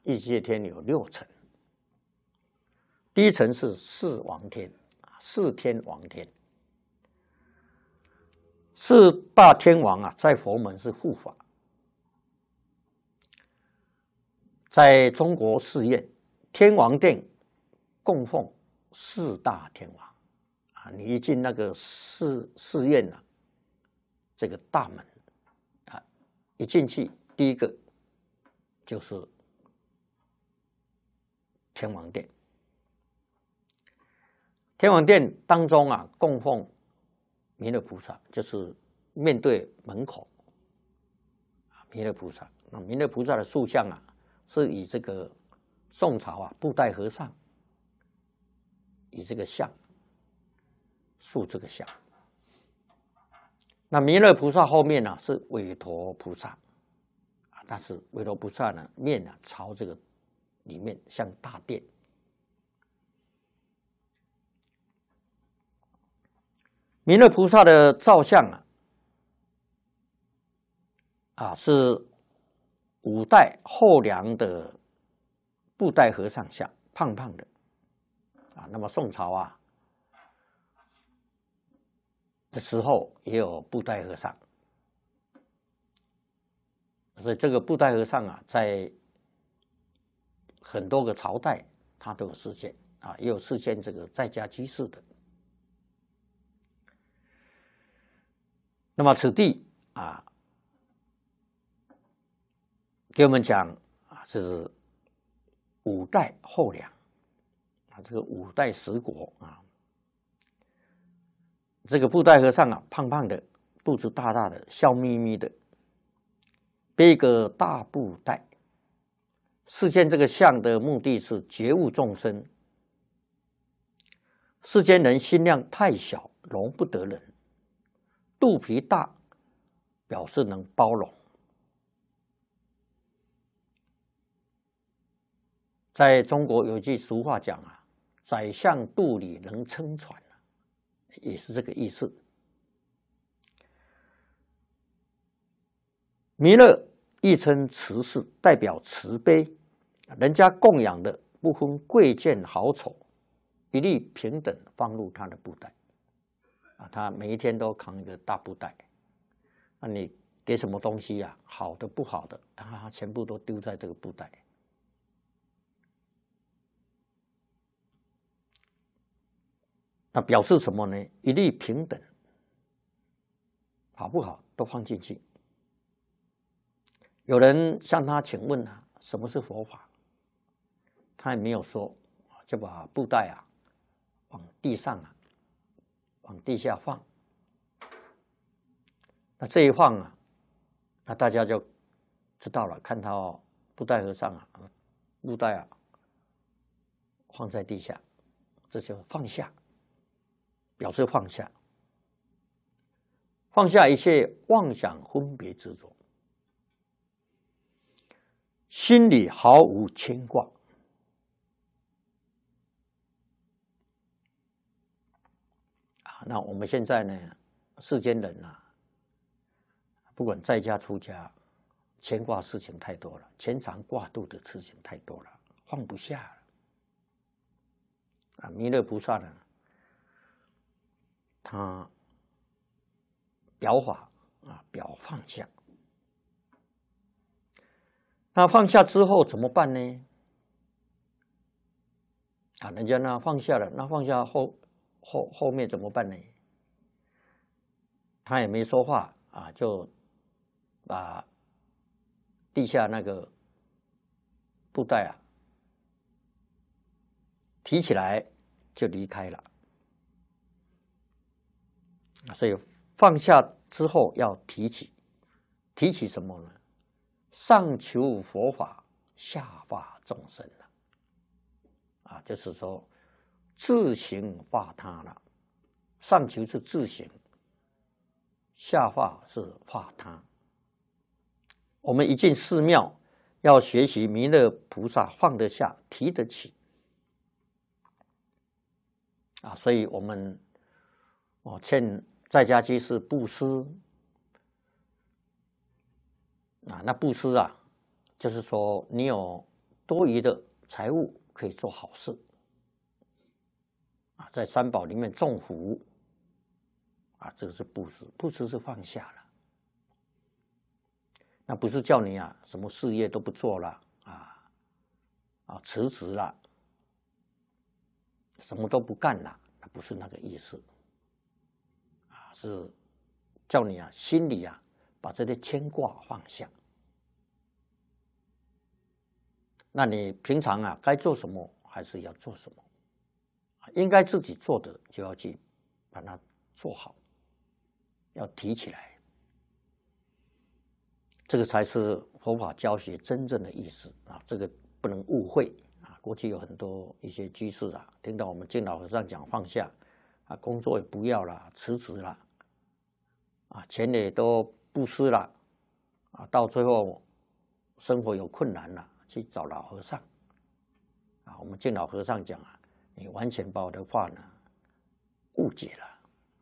欲界天有6层，第一层是四王天，四天王天。四大天王啊，在佛门是护法。在中国寺院，天王殿供奉4大天王啊。你一进那个寺院啊，这个大门啊，一进去第一个就是天王殿。天王殿当中啊，供奉弥勒菩萨，就是面对门口弥勒菩萨。那弥勒菩萨的塑像啊，是以这个宋朝啊布袋和尚以这个像塑这个像。那弥勒菩萨后面呢是韦陀菩萨啊，但是韦陀菩萨呢面啊朝这个里面像大殿。弥勒菩萨的造像是五代后梁的布袋和尚像，胖胖的那么宋朝的时候也有布袋和尚，所以这个布袋和尚在很多个朝代他都有实现也有实现这个在家居士的。那么此地给我们讲这是五代后梁这个五代十国这个布袋和尚胖胖的，肚子大大的，笑眯眯的，背一个大布袋。示现这个像的目的是觉悟众生，世间人心量太小，容不得人。肚皮大，表示能包容。在中国有句俗话讲宰相肚里能撑船也是这个意思。弥勒亦称慈氏，代表慈悲，人家供养的不分贵贱好丑，一律平等放入他的布袋他每一天都扛一个大布袋，你给什么东西好的不好的，他全部都丢在这个布袋。那表示什么呢？一律平等，好不好都放进去。有人向他请问什么是佛法？他也没有说，就把布袋往地上往地下放。那这一放那大家就知道了，看到布袋和尚布袋放在地下，这就放下，表示放下，放下一切妄想分别执着，心里毫无牵挂。那我们现在呢，世间人不管在家出家，牵挂事情太多了，牵肠挂肚的事情太多了，放不下了。弥勒菩萨呢，他表法表放下。那放下之后怎么办呢？人家呢放下了，那放下后面怎么办呢？他也没说话就把地下那个布袋提起来就离开了。所以放下之后要提起，提起什么呢？上求佛法，下化众生就是说自行化他了。上求是自行，下化是化他。我们一进寺庙，要学习弥勒菩萨放得下，提得起所以我们劝在家居士布施那布施就是说你有多余的财物可以做好事啊，在三宝里面种福啊，这个是布施，布施是放下了。那不是叫你啊什么事业都不做了辞职了，什么都不干了，那不是那个意思啊，是叫你啊心里啊把这些牵挂放下。那你平常啊该做什么还是要做什么，应该自己做的就要去把它做好，要提起来。这个才是佛法教学真正的意思啊！这个不能误会啊！过去有很多一些居士啊，听到我们净老和尚讲放下啊，工作也不要了，辞职了啊，钱也都布施了啊，到最后生活有困难了，去找老和尚啊。我们净老和尚讲啊，你完全把我的话呢误解了。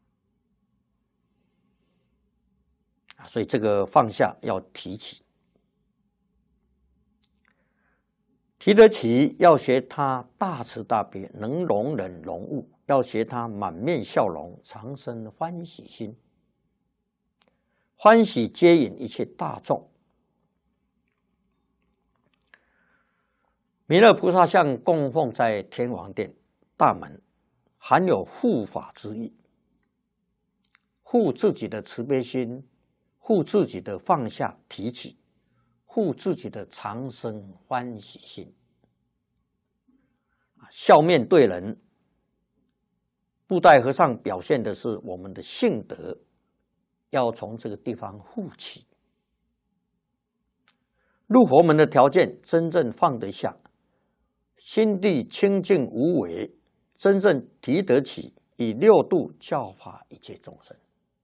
所以这个放下要提起，提得起要学他大慈大悲，能容忍容物，要学他满面笑容，常生欢喜心，欢喜接引一切大众。弥勒菩萨像供奉在天王殿大门，含有护法之意，护自己的慈悲心，护自己的放下提起，护自己的常生欢喜心。笑面对人，布袋和尚表现的是我们的性德，要从这个地方护起。入佛门的条件，真正放得下，心地清净无为，真正提得起，以六度教化一切众生。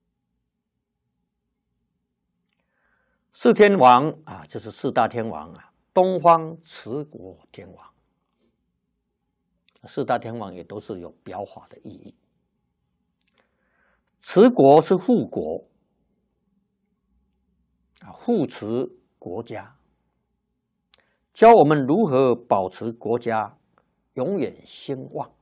四天王啊，就是四大天王啊，东方持国天王。四大天王也都是有表法的意义。持国是护国啊，护持国家，教我们如何保持国家永远兴旺。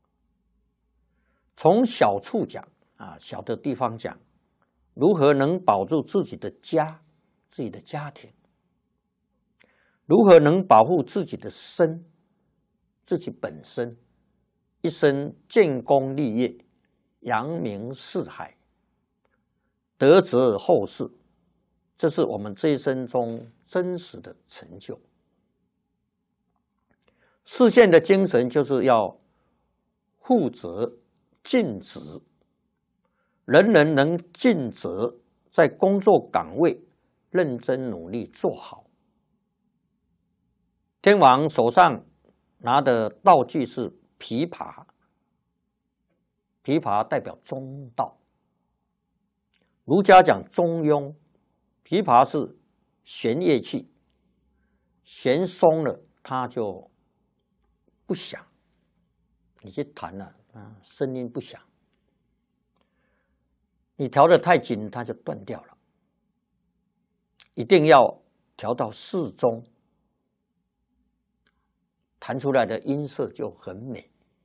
从小处讲啊，小的地方讲，如何能保住自己的家，自己的家庭，如何能保护自己的身，自己本身一生建功立业，扬名四海，德泽后世，这是我们这一生中真实的成就。示现的精神就是要负责尽职，人人能尽责，在工作岗位认真努力做好。天王手上拿的道具是琵琶，琵琶代表中道。儒家讲中庸，琵琶是弦乐器，弦松了它就不响，你去弹了声音不响；你调得太紧，它就断掉了。一定要调到适中，弹出来的音色就很美。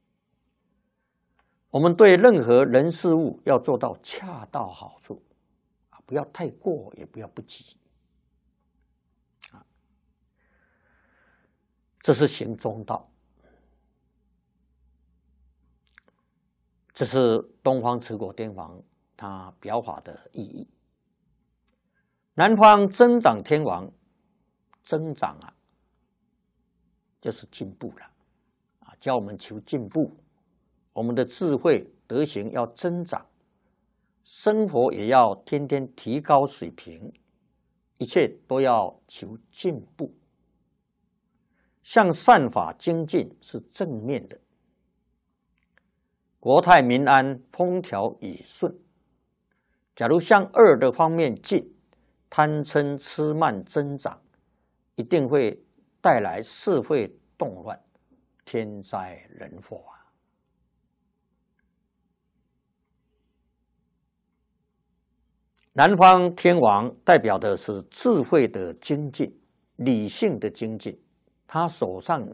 我们对任何人事物要做到恰到好处，不要太过，也不要不及。这是行中道，这是东方持国天王他表法的意义。南方增长天王，增长啊，就是进步了教我们求进步，我们的智慧德行要增长，生活也要天天提高水平，一切都要求进步。向善法精进是正面的，国泰民安，风调雨顺。假如向恶的方面进，贪嗔痴慢增长，一定会带来社会动乱，天灾人祸南方天王代表的是智慧的精进，理性的精进， 他手上